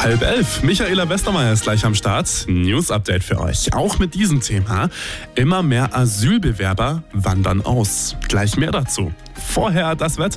10:30. Michaela Westermeier ist gleich am Start. News-Update für euch. Auch mit diesem Thema. Immer mehr Asylbewerber wandern aus. Gleich mehr dazu. Vorher das Wetter.